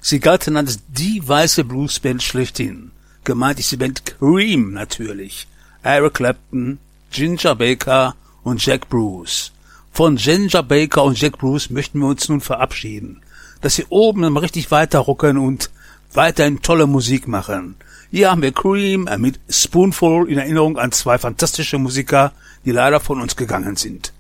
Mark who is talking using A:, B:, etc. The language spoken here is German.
A: Sie galten als die weiße Bluesband schlechthin. Gemeint ist die Band Cream natürlich. Eric Clapton, Ginger Baker und Jack Bruce. Von Ginger Baker und Jack Bruce möchten wir uns nun verabschieden. Dass sie oben mal richtig weiter rocken und weiterhin tolle Musik machen. Hier haben wir Cream mit Spoonful in Erinnerung an zwei fantastische Musiker, die leider von uns gegangen sind.